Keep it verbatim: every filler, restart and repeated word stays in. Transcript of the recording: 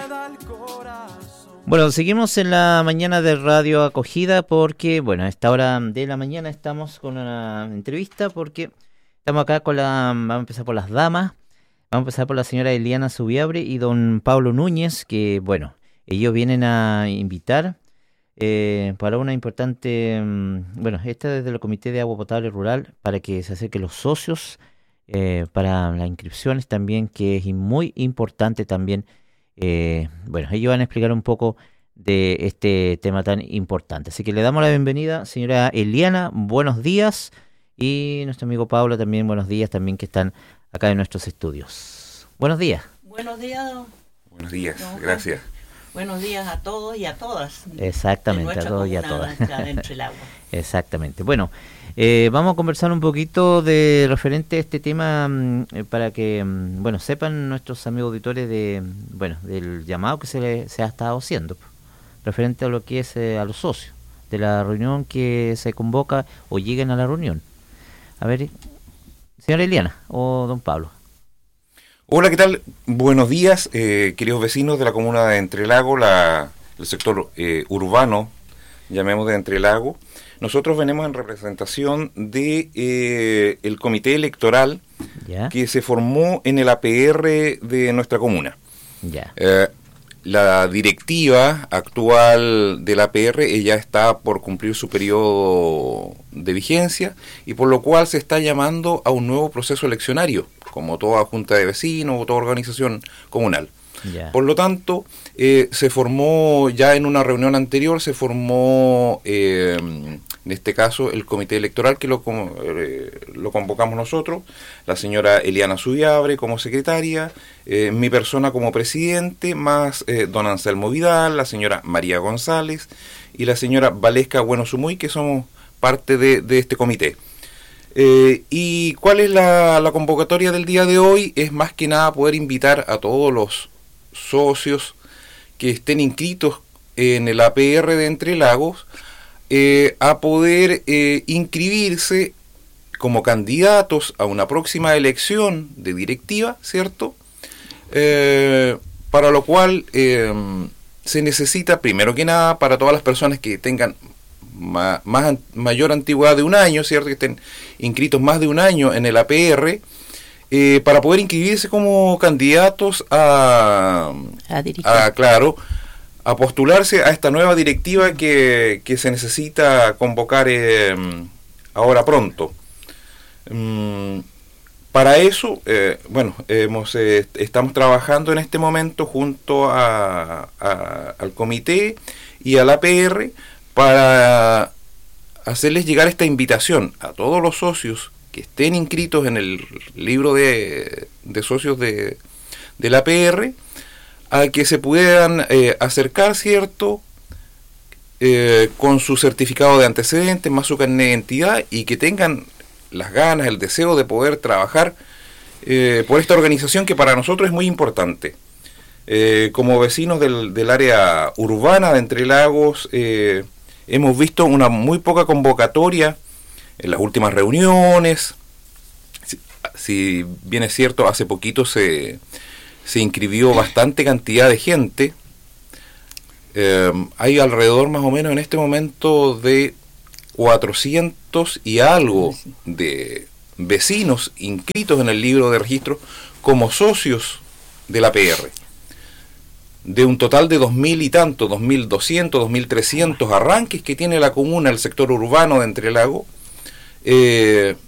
Bueno, seguimos en la mañana de Radio Acogida porque, bueno, a esta hora de la mañana estamos con una entrevista porque estamos acá con la... Vamos a empezar por las damas, vamos a empezar por la señora Eliana Zubiabre y don Pablo Núñez, que, bueno, ellos vienen a invitar eh, para una importante... Bueno, esta desde el Comité de Agua Potable Rural para que se acerquen los socios eh, para las inscripciones también, que es muy importante también. Eh, bueno, ellos van a explicar un poco de este tema tan importante. Así que le damos la bienvenida, señora Eliana, buenos días, y nuestro amigo Pablo también, buenos días, también que están acá en nuestros estudios. Buenos días. Buenos días. Buenos días, gracias. Buenos días a todos y a todas. Exactamente, a todos y a todas. Dentro del agua. Exactamente. Bueno, eh, vamos a conversar un poquito de referente a este tema eh, para que, bueno, sepan nuestros amigos auditores de, bueno, del llamado que se, le, se ha estado haciendo referente a lo que es eh, a los socios de la reunión que se convoca o lleguen a la reunión. A ver, señora Eliana o don Pablo. Hola, ¿qué tal? Buenos días, eh, queridos vecinos de la comuna de Entrelagos, la, el sector eh, urbano, llamemos de Entrelagos. Nosotros venimos en representación de eh, el comité electoral ¿Ya? que se formó en el A P R de nuestra comuna. Ya. Eh, la directiva actual del A P R ya está por cumplir su periodo de vigencia y por lo cual se está llamando a un nuevo proceso eleccionario, como toda junta de vecinos o toda organización comunal. Yeah. Por lo tanto, eh, se formó ya en una reunión anterior, se formó eh, en este caso el comité electoral que lo, eh, lo convocamos nosotros, la señora Eliana Zubiabre como secretaria, eh, mi persona como presidente, más eh, don Anselmo Vidal, la señora María González y la señora Valesca Bueno Sumuy, que somos parte de, de este comité. Eh, ¿Y cuál es la, la convocatoria del día de hoy? Es más que nada poder invitar a todos los socios que estén inscritos en el A P R de Entrelagos eh, a poder eh, inscribirse como candidatos a una próxima elección de directiva, ¿cierto? Eh, para lo cual eh, se necesita, primero que nada, para todas las personas que tengan ma, más, mayor antigüedad de un año, ¿cierto? Que estén inscritos más de un año en el A P R, Eh, para poder inscribirse como candidatos a, a, a claro, a postularse a esta nueva directiva que, que se necesita convocar eh, ahora pronto. Mm, para eso, eh, bueno, hemos, eh, estamos trabajando en este momento junto a, a, al comité y al A P R para hacerles llegar esta invitación a todos los socios que estén inscritos en el libro de, de socios de, del A P R, a que se puedan eh, acercar, ¿cierto?, eh, con su certificado de antecedentes, más su carnet de identidad, y que tengan las ganas, el deseo de poder trabajar eh, por esta organización que para nosotros es muy importante. Eh, como vecinos del, del área urbana de Entrelagos, eh, hemos visto una muy poca convocatoria en las últimas reuniones. Si, si bien es cierto, hace poquito se, se inscribió bastante cantidad de gente. Eh, hay alrededor más o menos en este momento de cuatrocientos y algo de vecinos inscritos en el libro de registro como socios del A P R. De un total de dos mil y tanto, dos mil doscientos, dos mil trescientos arranques que tiene la comuna, el sector urbano de Entrelagos. Eh,